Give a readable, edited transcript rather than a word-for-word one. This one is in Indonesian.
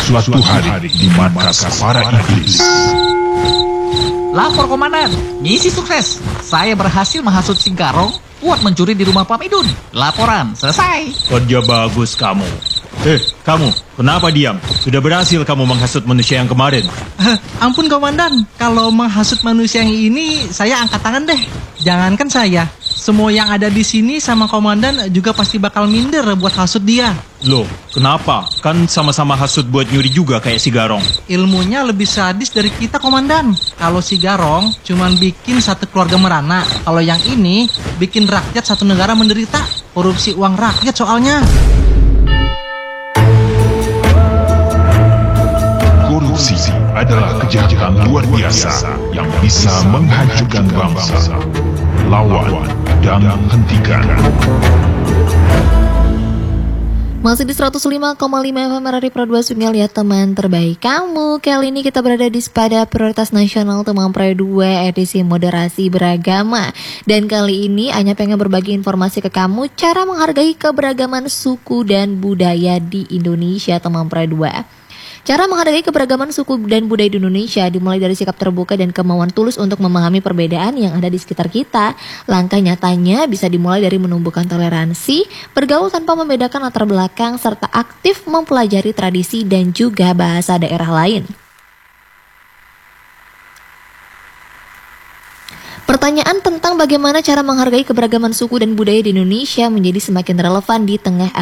Suatu hari di markas para iblis. Lapor komandan, misi sukses. Saya berhasil menghasut si Garong buat mencuri di rumah Pam Idun. Laporan selesai. Kerja bagus kamu. Kamu, kenapa diam? Sudah berhasil kamu menghasut manusia yang kemarin. Ampun komandan, kalau menghasut manusia yang ini saya angkat tangan deh. Jangankan saya, semua yang ada di sini sama komandan juga pasti bakal minder buat hasut dia. Loh, kenapa? Kan sama-sama hasut buat nyuri juga kayak si Garong. Ilmunya lebih sadis dari kita komandan. Kalau si Garong cuman bikin satu keluarga merana. Kalau yang ini bikin rakyat satu negara menderita. Korupsi uang rakyat soalnya. Korupsi adalah kejahatan luar biasa yang bisa menghancurkan bangsa. Lawan dan hentikan. Masih di 105,5 FM Radio Pro 2 Sungai, lihat teman terbaik kamu. Kali ini kita berada di Sepada Prioritas Nasional Teman Pro 2 edisi moderasi beragama. Dan kali ini Anya pengen berbagi informasi ke kamu cara menghargai keberagaman suku dan budaya di Indonesia, Teman Pro 2. Cara menghargai keberagaman suku dan budaya di Indonesia dimulai dari sikap terbuka dan kemauan tulus untuk memahami perbedaan yang ada di sekitar kita. Langkah nyatanya bisa dimulai dari menumbuhkan toleransi, bergaul tanpa membedakan latar belakang, serta aktif mempelajari tradisi dan juga bahasa daerah lain. Pertanyaan tentang bagaimana cara menghargai keberagaman suku dan budaya di Indonesia menjadi semakin relevan di tengah